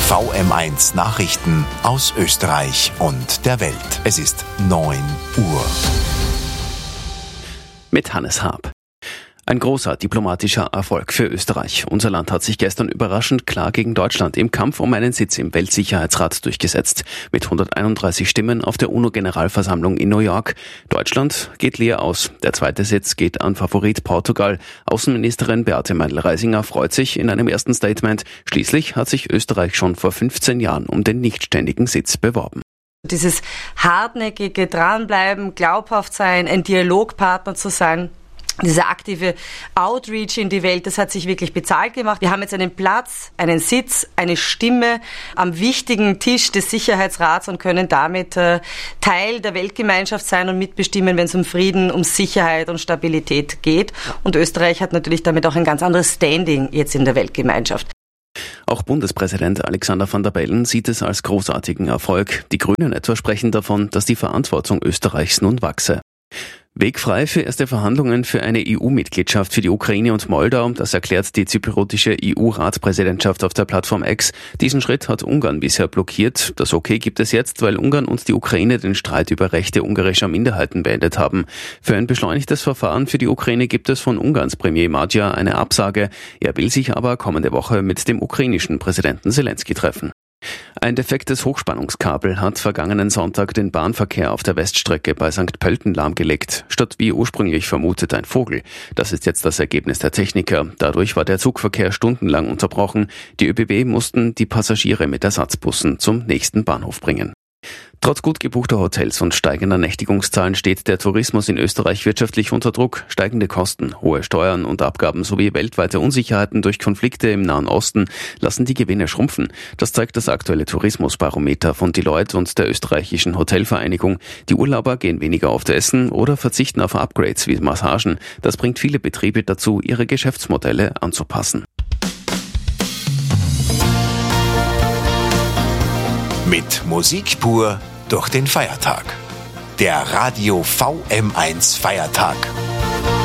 VM1 Nachrichten aus Österreich und der Welt. Es ist 9 Uhr. Mit Hannes Haab. Ein großer diplomatischer Erfolg für Österreich. Unser Land hat sich gestern überraschend klar gegen Deutschland im Kampf um einen Sitz im Weltsicherheitsrat durchgesetzt. Mit 131 Stimmen auf der UNO-Generalversammlung in New York. Deutschland geht leer aus. Der zweite Sitz geht an Favorit Portugal. Außenministerin Beate Meindl-Reisinger freut sich in einem ersten Statement. Schließlich hat sich Österreich schon vor 15 Jahren um den nichtständigen Sitz beworben. Dieses hartnäckige Dranbleiben, glaubhaft sein, ein Dialogpartner zu sein, dieser aktive Outreach in die Welt, das hat sich wirklich bezahlt gemacht. Wir haben jetzt einen Platz, einen Sitz, eine Stimme am wichtigen Tisch des Sicherheitsrats und können damit Teil der Weltgemeinschaft sein und mitbestimmen, wenn es um Frieden, um Sicherheit und Stabilität geht. Und Österreich hat natürlich damit auch ein ganz anderes Standing jetzt in der Weltgemeinschaft. Auch Bundespräsident Alexander Van der Bellen sieht es als großartigen Erfolg. Die Grünen etwa sprechen davon, dass die Verantwortung Österreichs nun wachse. Weg frei für erste Verhandlungen für eine EU-Mitgliedschaft für die Ukraine und Moldau, das erklärt die zypriotische EU-Ratspräsidentschaft auf der Plattform X. Diesen Schritt hat Ungarn bisher blockiert. Das Okay gibt es jetzt, weil Ungarn und die Ukraine den Streit über Rechte ungarischer Minderheiten beendet haben. Für ein beschleunigtes Verfahren für die Ukraine gibt es von Ungarns Premier Magyar eine Absage. Er will sich aber kommende Woche mit dem ukrainischen Präsidenten Selenskyj treffen. Ein defektes Hochspannungskabel hat vergangenen Sonntag den Bahnverkehr auf der Weststrecke bei St. Pölten lahmgelegt, statt wie ursprünglich vermutet ein Vogel. Das ist jetzt das Ergebnis der Techniker. Dadurch war der Zugverkehr stundenlang unterbrochen. Die ÖBB mussten die Passagiere mit Ersatzbussen zum nächsten Bahnhof bringen. Trotz gut gebuchter Hotels und steigender Nächtigungszahlen steht der Tourismus in Österreich wirtschaftlich unter Druck. Steigende Kosten, hohe Steuern und Abgaben sowie weltweite Unsicherheiten durch Konflikte im Nahen Osten lassen die Gewinne schrumpfen. Das zeigt das aktuelle Tourismusbarometer von Deloitte und der österreichischen Hotelvereinigung. Die Urlauber gehen weniger oft essen oder verzichten auf Upgrades wie Massagen. Das bringt viele Betriebe dazu, ihre Geschäftsmodelle anzupassen. Mit Musik pur durch den Feiertag. Der Radio VM1 Feiertag.